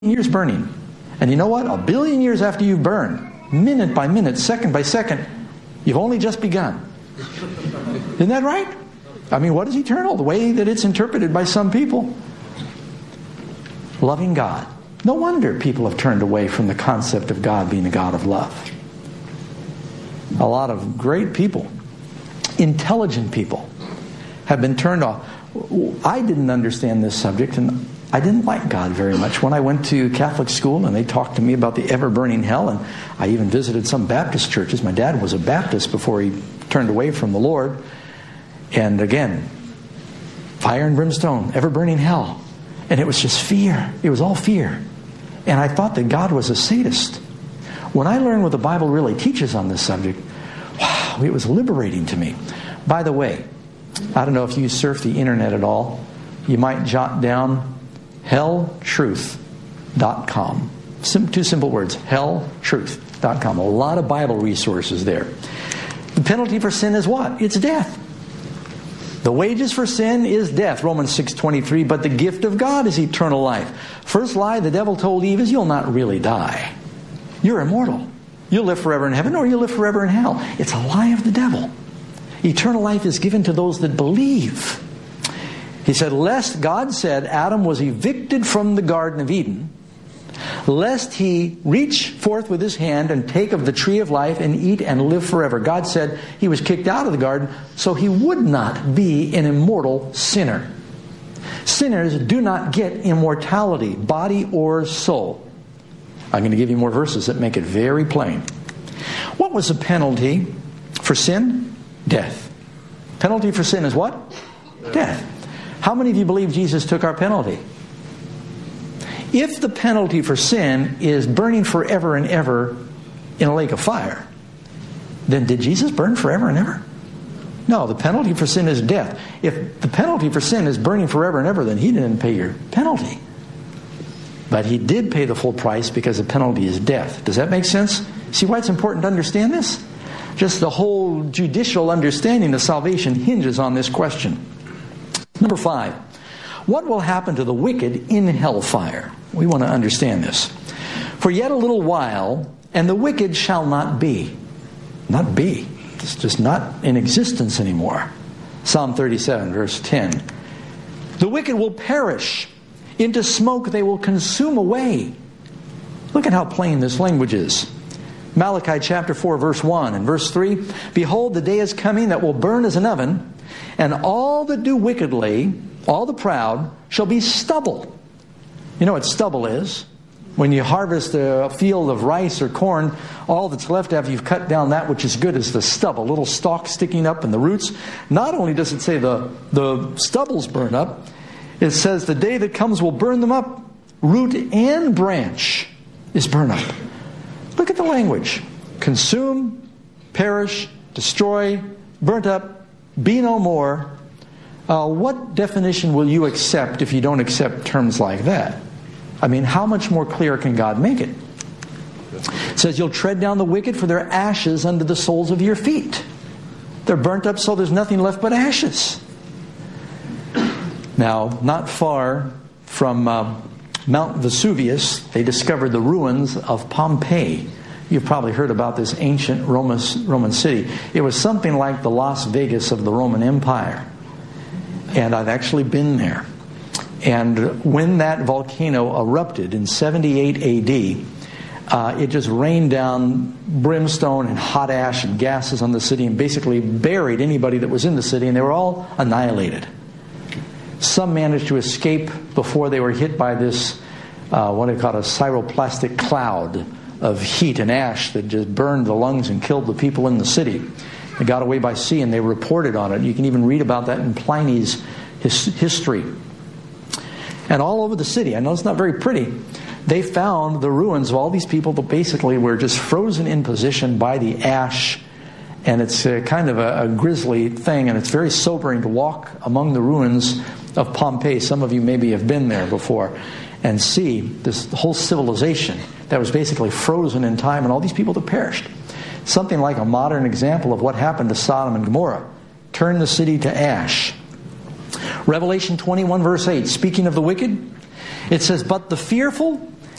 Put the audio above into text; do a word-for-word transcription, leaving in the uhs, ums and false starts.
years burning. And you know what? A billion years after you've burned, minute by minute, second by second, you've only just begun. Isn't that right? I mean, what is eternal? The way that it's interpreted by some people. Loving God. No wonder people have turned away from the concept of God being a God of love. A lot of great people, intelligent people, have been turned off. I didn't understand this subject, and I didn't like God very much. When I went to Catholic school and they talked to me about the ever-burning hell, and I even visited some Baptist churches. My dad was a Baptist before he turned away from the Lord. And again, fire and brimstone, ever-burning hell. And it was just fear. It was all fear. And I thought that God was a sadist. When I learned what the Bible really teaches on this subject, wow, it was liberating to me. By the way, I don't know if you surf the internet at all. You might jot down hell truth dot com. Sim- two simple words, hell truth dot com. A lot of Bible resources there. The penalty for sin is what? It's death. The wages for sin is death, Romans six twenty-three, but the gift of God is eternal life. First lie the devil told Eve is you'll not really die. You're immortal. You'll live forever in heaven or you'll live forever in hell. It's a lie of the devil. Eternal life is given to those that believe. He said, lest God said Adam was evicted from the Garden of Eden, lest he reach forth with his hand and take of the tree of life and eat and live forever. God said he was kicked out of the garden so he would not be an immortal sinner. Sinners do not get immortality, body or soul. I'm going to give you more verses that make it very plain. What was the penalty for sin? Death. Penalty for sin is what? Death. How many of you believe Jesus took our penalty? If the penalty for sin is burning forever and ever in a lake of fire, then did Jesus burn forever and ever? No, the penalty for sin is death. If the penalty for sin is burning forever and ever, then he didn't pay your penalty. But he did pay the full price because the penalty is death. Does that make sense? See why it's important to understand this? Just the whole judicial understanding of salvation hinges on this question. Number five, what will happen to the wicked in hellfire? We want to understand this. For yet a little while, and the wicked shall not be. Not be. It's just not in existence anymore. Psalm thirty-seven, verse ten. The wicked will perish. Into smoke they will consume away. Look at how plain this language is. Malachi chapter four, verse one and verse three. Behold, the day is coming that will burn as an oven, and all that do wickedly, all the proud, shall be stubble. You know what stubble is? When you harvest a field of rice or corn, all that's left after you've cut down that which is good is the stubble, little stalk sticking up in the roots. Not only does it say the, the stubbles burn up, it says the day that comes will burn them up. Root and branch is burned up. Look at the language. Consume, perish, destroy, burnt up, be no more. Uh, what definition will you accept if you don't accept terms like that? I mean, how much more clear can God make it? It says you'll tread down the wicked for their ashes under the soles of your feet. They're burnt up so there's nothing left but ashes. Now, not far from uh, Mount Vesuvius, they discovered the ruins of Pompeii. You've probably heard about this ancient Roman, Roman city. It was something like the Las Vegas of the Roman Empire. And I've actually been there. And when that volcano erupted in seventy-eight A D, uh, it just rained down brimstone and hot ash and gases on the city and basically buried anybody that was in the city, and they were all annihilated. Some managed to escape before they were hit by this, uh, what they call a cyroplastic cloud of heat and ash that just burned the lungs and killed the people in the city. They got away by sea and they reported on it. You can even read about that in Pliny's his, history. And all over the city, I know it's not very pretty, they found the ruins of all these people that basically were just frozen in position by the ash. And it's a, kind of a, a grisly thing, and it's very sobering to walk among the ruins of Pompeii. Some of you maybe have been there before and see this whole civilization that was basically frozen in time and all these people that perished. Something like a modern example of what happened to Sodom and Gomorrah. Turned the city to ash. Revelation twenty-one verse eight, speaking of the wicked, it says, but the fearful